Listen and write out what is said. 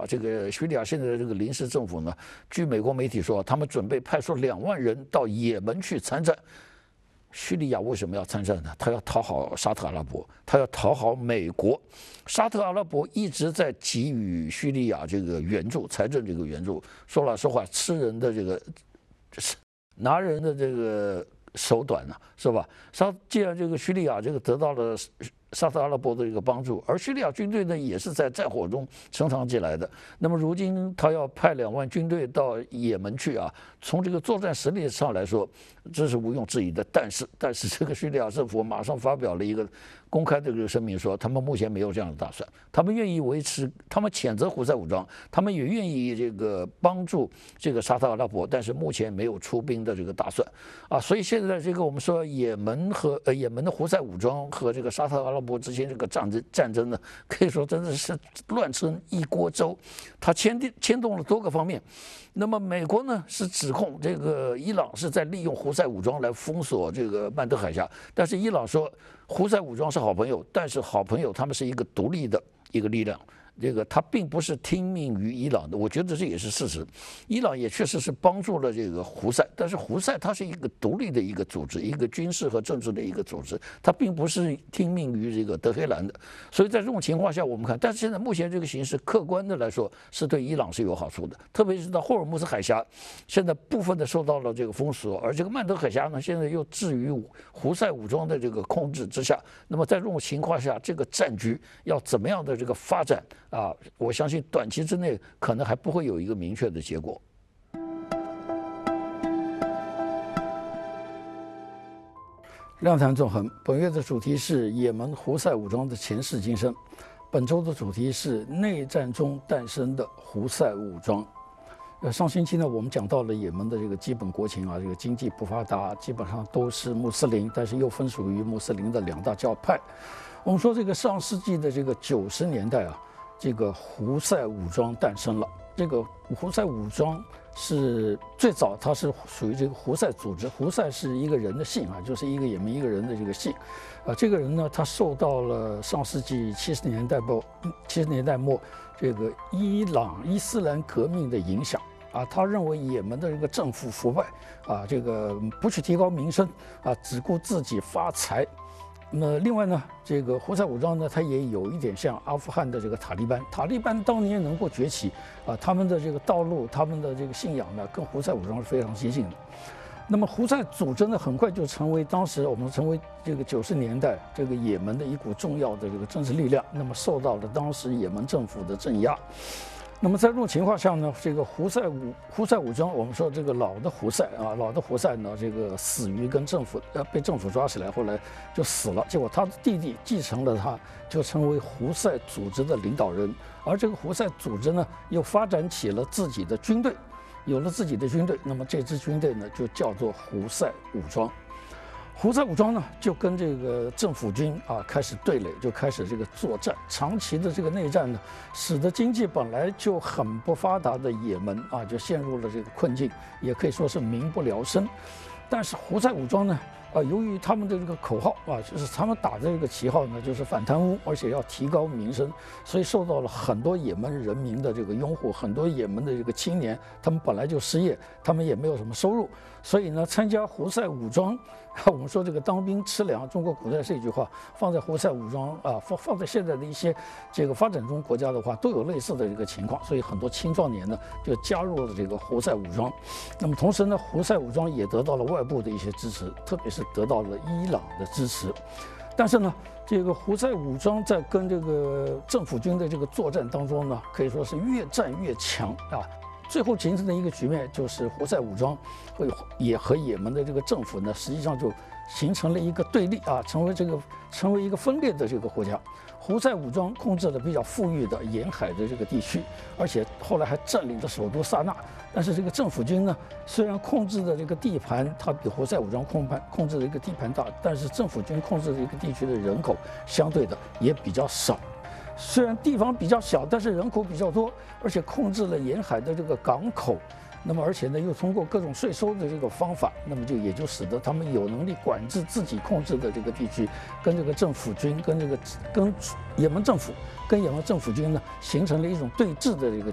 这个叙利亚现在的这个临时政府呢，据美国媒体说，他们准备派出2万人到也门去参战。叙利亚为什么要参战呢？他要讨好沙特阿拉伯，他要讨好美国。沙特阿拉伯一直在给予叙利亚这个援助，财政这个援助。说老实话，吃人的这个，拿人的这个手短呢，是吧？既然这个叙利亚这个得到了沙特阿拉伯的一个帮助，而叙利亚军队呢也是在战火中成长起来的。那么如今他要派2万军队到也门去啊，从这个作战实力上来说，这是毋庸置疑的。但是这个叙利亚政府马上发表了一个公开的这个声明，说他们目前没有这样的打算，他们愿意维持，他们谴责胡塞武装，他们也愿意这个帮助这个沙特阿拉伯，但是目前没有出兵的这个打算啊。所以现在这个我们说也门的胡塞武装和这个沙特阿拉伯之间这个战争呢，可以说真的是乱成一锅粥，它牵动了多个方面。那么美国呢是指控这个伊朗是在利用胡塞武装来封锁这个曼德海峡，但是伊朗说胡塞武装是好朋友，但是好朋友他们是一个独立的一个力量。这个他并不是听命于伊朗的，我觉得这也是事实。伊朗也确实是帮助了这个胡塞，但是胡塞它是一个独立的一个组织，一个军事和政治的一个组织，它并不是听命于这个德黑兰的。所以在这种情况下，我们看，但是现在目前这个形势，客观的来说是对伊朗是有好处的，特别是到霍尔木兹海峡，现在部分的受到了这个封锁，而这个曼德海峡呢，现在又置于胡塞武装的这个控制之下。那么在这种情况下，这个战局要怎么样的这个发展？我相信短期之内可能还不会有一个明确的结果。量谈纵横，本月的主题是也门胡塞武装的前世今生，本周的主题是内战中诞生的胡塞武装。上星期呢，我们讲到了也门的这个基本国情啊，这个经济不发达，基本上都是穆斯林，但是又分属于穆斯林的2大教派。我们说这个上世纪的这个90年代啊，这个胡塞武装诞生了。这个胡塞武装是最早，它是属于这个胡塞组织。胡塞是一个人的姓啊，就是一个也门一个人的这个姓。这个人呢，他受到了上世纪70年代末这个伊斯兰革命的影响啊。他认为也门的这个政府腐败啊，这个不去提高民生啊，只顾自己发财。那么另外呢，这个胡塞武装呢，它也有一点像阿富汗的这个塔利班。塔利班当年能够崛起啊，他们的这个道路、他们的这个信仰呢，跟胡塞武装是非常接近的。那么胡塞组织呢，很快就成为当时我们成为这个90年代这个也门的一股重要的这个政治力量。那么受到了当时也门政府的镇压。那么在这种情况下呢，这个胡塞武装，我们说这个老的胡塞呢，这个死于跟被政府抓起来，后来就死了。结果他的弟弟继承了他，就成为胡塞组织的领导人。而这个胡塞组织呢，又发展起了自己的军队，有了自己的军队。那么这支军队呢，就叫做胡塞武装。胡塞武装呢，就跟这个政府军啊开始对垒，就开始这个作战。长期的这个内战呢，使得经济本来就很不发达的也门啊，就陷入了这个困境，也可以说是民不聊生。但是胡塞武装呢，由于他们的这个口号啊，就是他们打的这个旗号呢，就是反贪污，而且要提高民生，所以受到了很多也门人民的这个拥护。很多也门的这个青年，他们本来就失业，他们也没有什么收入，所以呢，参加胡塞武装，我们说这个当兵吃粮，中国古代是一句话，放在胡塞武装啊，放在现在的一些这个发展中国家的话，都有类似的这个情况。所以很多青壮年呢，就加入了这个胡塞武装。那么同时呢，胡塞武装也得到了外部的一些支持，特别是得到了伊朗的支持。但是呢，这个胡塞武装在跟这个政府军的这个作战当中呢，可以说是越战越强啊。最后形成的一个局面就是胡塞武装也和也门的这个政府呢，实际上就形成了一个对立啊，成为一个分裂的这个国家。胡塞武装控制了比较富裕的沿海的这个地区，而且后来还占领了首都萨那。但是这个政府军呢，虽然控制的这个地盘它比胡塞武装控制的一个地盘大，但是政府军控制的一个地区的人口相对的也比较少。虽然地方比较小，但是人口比较多，而且控制了沿海的这个港口。那么而且呢，又通过各种税收的这个方法，那么也就使得他们有能力管制自己控制的这个地区，跟这个政府军跟也门政府军呢，形成了一种对峙的这个